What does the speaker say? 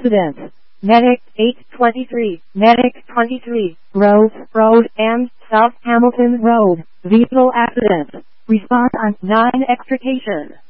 accident. Medic 823, Medic 23, Rose Road and South Hamilton Road, vehicle accident. Respond on 9 extrication.